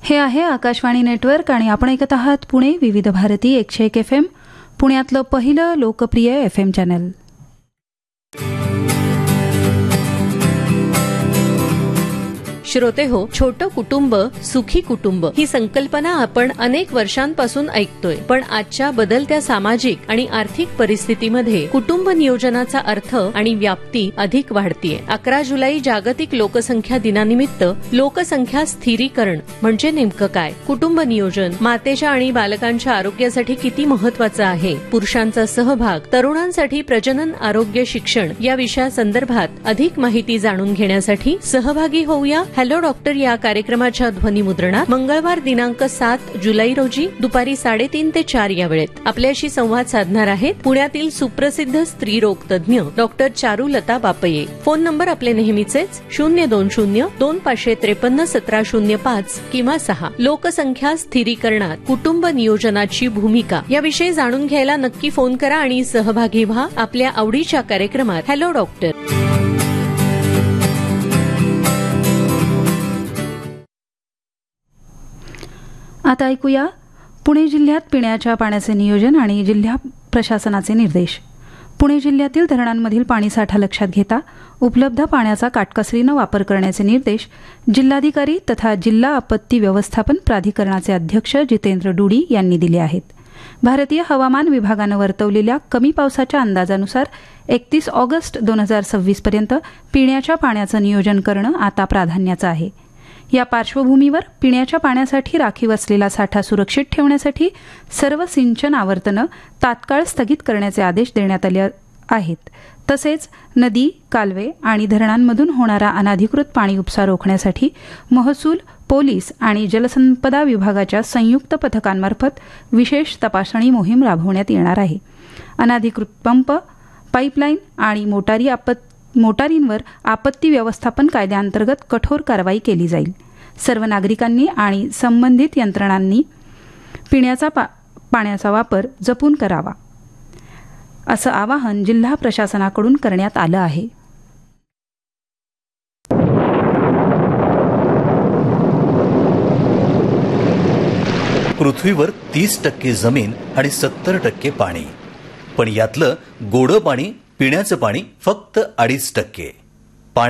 हे आहे आकाशवाणी नेटवर्क आणि आपण ऐकत आहात पुणे विविध भारती 101 FM, पुण्यातलं पहिलं लोकप्रिय FM चॅनल. श्रोते हो, छोटं कुटुंब सुखी कुटुंब ही संकल्पना आपण अनेक वर्षांपासून ऐकतोय. पण आजच्या बदलत्या सामाजिक आणि आर्थिक परिस्थितीमध्ये कुटुंब नियोजनाचा अर्थ आणि व्याप्ती अधिक वाढतीये. 11 जुलै जागतिक लोकसंख्या दिनानिमित्त लोकसंख्या स्थिरीकरण म्हणजे नेमकं काय? कुटुंब नियोजन मातेच्या आणि बालकांच्या आरोग्यासाठी किती महत्वाचं आहे? पुरुषांचा सहभाग, तरुणांसाठी प्रजनन आरोग्य शिक्षण या विषयासंदर्भात अधिक माहिती जाणून घेण्यासाठी सहभागी होऊया हॅलो डॉक्टर या कार्यक्रमाच्या ध्वनिमुद्रणात मंगळवार दिनांक 7 जुलै रोजी दुपारी 3:30 ते 4 या वेळेत आपल्याशी संवाद साधणार आहेत पुण्यातील सुप्रसिद्ध स्त्रीरोग तज्ज्ञ डॉक्टर चारुलता बापये. फोन नंबर आपले नेहमीचेच 020-2553-1705 किंवा 6. लोकसंख्या स्थिरीकरणात कुटुंब नियोजनाची भूमिका याविषयी जाणून घ्यायला नक्की फोन करा आणि सहभागी व्हा आपल्या आवडीच्या कार्यक्रमात हॅलो डॉक्टर. आता ऐकूया पुणे जिल्ह्यात पिण्याच्या पाण्याचे नियोजन आणि जिल्हा प्रशासनाचे निर्देश. पुणे जिल्ह्यातील धरणांमधील पाणीसाठा लक्षात घेता उपलब्ध पाण्याचा काटकसरीनं वापर करण्याचे निर्देश जिल्हाधिकारी तथा जिल्हा आपत्ती व्यवस्थापन प्राधिकरणाचे अध्यक्ष जितेंद्र डुडी यांनी दिले आहेत. भारतीय हवामान विभागानं वर्तवलेल्या कमी पावसाच्या अंदाजानुसार 31 ऑगस्ट 2026 पर्यंत पिण्याच्या पाण्याचं नियोजन करणं आता प्राधान्याचं आहे. या पार्श्वभूमीवर पिण्याच्या पाण्यासाठी राखीव असलेला साठा सुरक्षित ठेवण्यासाठी सर्व सिंचन आवर्तनं तात्काळ स्थगित करण्याचे आदेश देण्यात आले आहेत. तसेच नदी, कालवे आणि धरणांमधून होणारा अनधिकृत पाणी उपसा रोखण्यासाठी महसूल, पोलीस आणि जलसंपदा विभागाच्या संयुक्त पथकांमार्फत विशेष तपासणी मोहीम राबवण्यात येणार आहे. अनधिकृत पंप, पाईपलाईन आणि मोटारींवर आपत्ती व्यवस्थापन कायद्याअंतर्गत कठोर कारवाई केली जाईल. सर्व नागरिकांनी आणि संबंधित यंत्रणांनी पिण्याचा पाण्याचा वापर जपून करावा असं आवाहन जिल्हा प्रशासनाकडून करण्यात आलं आहे. पृथ्वीवर 30% जमीन आणि 70% पाणी, पण यातलं गोडं पाणी पिण्याचं पाणी फक्त 2.5%.